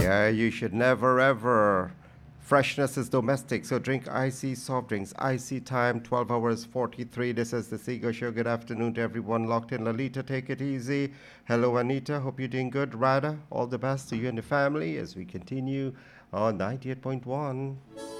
Yeah, you should never ever. Freshness is domestic, so drink icy soft drinks. Icy time, 12 hours 43. This is the Seago Show. Good afternoon to everyone locked in. Lolita, take it easy. Hello, Anita. Hope you're doing good. Rada, all the best to you and the family as we continue on 98.1.